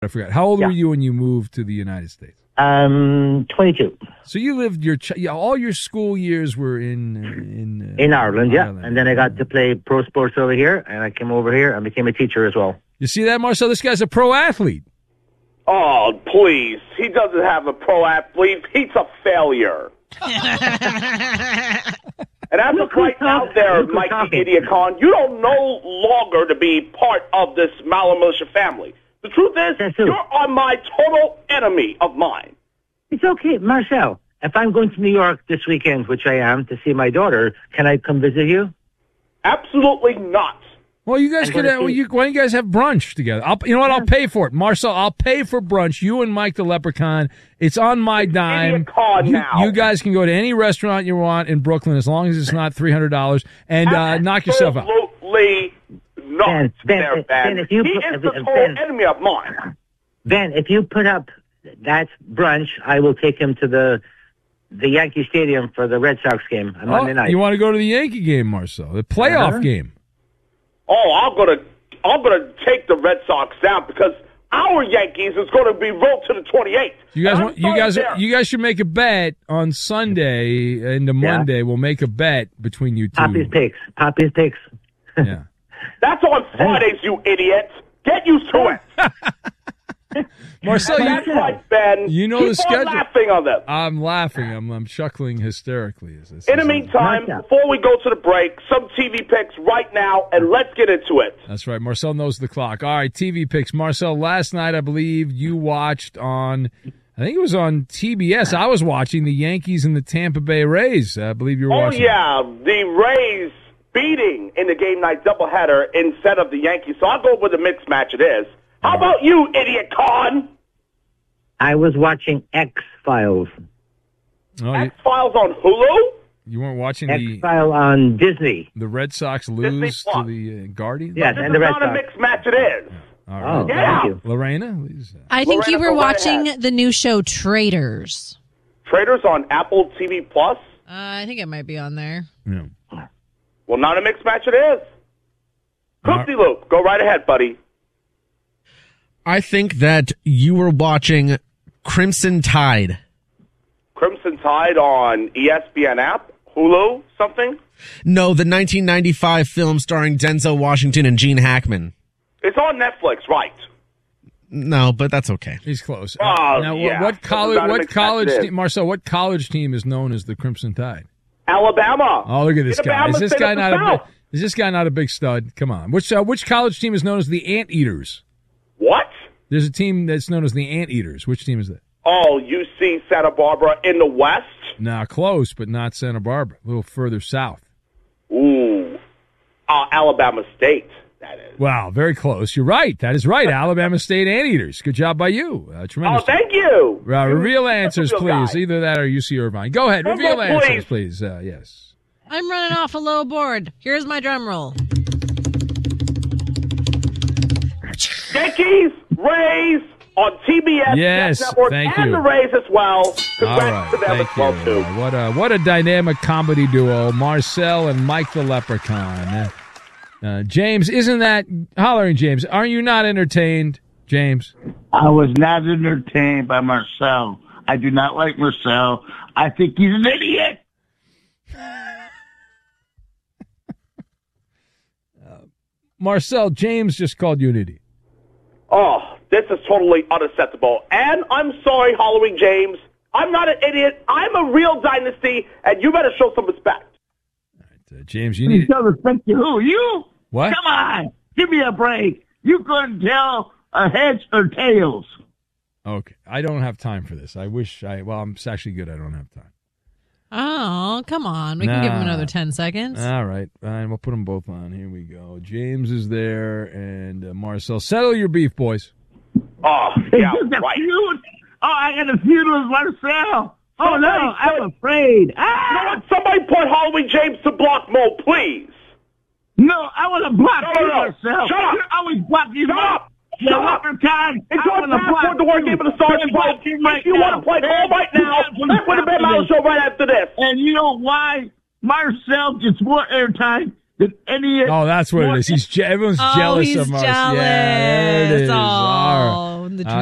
I forgot. How old were you when you moved to the United States? 22. So you lived all your school years were in Ireland, yeah. And then I got to play pro sports over here, and I came over here and became a teacher as well. You see that, Marcel? This guy's a pro athlete. Oh, please. He doesn't have a pro athlete. He's a failure. And as of right now there, Mikey Idiocon, you don't no longer to be part of this Malamilitia family. The truth is, you're on my total enemy of mine. It's okay, Marcel. If I'm going to New York this weekend, which I am, to see my daughter, can I come visit you? Absolutely not. Well, you guys could. Why don't you guys have brunch together? You know what? I'll pay for it, Marcel. I'll pay for brunch. You and Mike the Leprechaun. It's on my dime. You guys can go to any restaurant you want in Brooklyn as long as it's not $300 and knock yourself out. Absolutely not. Ben, he is the total enemy of mine. Ben, if you put up that brunch, I will take him to the Yankee Stadium for the Red Sox game on Monday night. You want to go to the Yankee game, Marcel? The playoff game. Oh, I'm gonna take the Red Sox down because our Yankees is going to be rolled to the 28th. You guys should make a bet on Sunday into Monday. We'll make a bet between you two. Poppy's picks. Yeah. That's on Fridays, you idiot. Get used to it. Marcel, that's right, Ben. You know Keep the schedule. Laughing on them. I'm laughing. I'm chuckling hysterically. In the meantime, before we go to the break, some TV picks right now, and let's get into it. That's right. Marcel knows the clock. All right, TV picks. Marcel, last night I believe you watched on, I think it was on TBS. I was watching the Yankees and the Tampa Bay Rays. I believe you were watching. Oh, yeah. The Rays beating in the game night doubleheader instead of the Yankees. So I'll go with a mixed match it is. How about you, idiot con? I was watching X-Files. X-Files on Hulu? You weren't watching X-Files on Disney. The Red Sox lose to the Guardians? Yes, and the Red Sox. This is not a mixed match it is. All right. Thank you. Lorena? Please. I think you were watching the new show Traitors. Traitors on Apple TV Plus? I think it might be on there. Yeah. Well, not a mixed match it is. Cookie Loop, go right ahead, buddy. I think that you were watching Crimson Tide. Crimson Tide on ESPN app? Hulu? Something? No, the 1995 film starring Denzel Washington and Gene Hackman. It's on Netflix, right? No, but that's okay. He's close. Now, what college team, Marcel, what college team is known as the Crimson Tide? Alabama. Oh, look at this guy. Is this guy not a big stud? Come on. Which college team is known as the Anteaters? What? There's a team that's known as the Anteaters. Which team is that? Oh, UC Santa Barbara in the West? Nah, close, but not Santa Barbara. A little further south. Ooh. Alabama State, that is. Wow, very close. You're right. That is right. Alabama State Anteaters. Good job by you. Tremendous. Oh, thank you. Reveal answers, please. Either that or UC Irvine. Go ahead. Reveal answers, please. Yes. I'm running off a low board. Here's my drum roll. Yankees, Rays on TBS Network, and the Rays as well. Congrats to them as well, too. What a dynamic comedy duo, Marcel and Mike the Leprechaun. James, isn't that hollering, James? Are you not entertained, James? I was not entertained by Marcel. I do not like Marcel. I think he's an idiot. Marcel, James just called you an idiot. Oh, this is totally unacceptable. And I'm sorry, Halloween James. I'm not an idiot. I'm a real dynasty, and you better show some respect. All right, James, you need to show respect to who? You? What? Come on. Give me a break. You couldn't tell heads or tails. Okay. I don't have time for this. I'm actually good. I don't have time. Oh, come on. We can give him another 10 seconds. All right. Fine. We'll put them both on. Here we go. James is there, and Marcel. Settle your beef, boys. Oh, yeah, right. I got a feud with Marcel. Oh, no, I'm afraid. You know what? Somebody put Halloween James to block mode, please. No, I want to block you, Marcel. Shut up. You're always blocking me. Shut up. It's your password to work into the Sergeant Club. If you want to play ball right now, put a Ben Malin show right after this. And you know why Marcel gets more airtime than any. Oh, that's what it is. Everyone's jealous of Marcel. Jealous. Yeah, there it is. Oh, the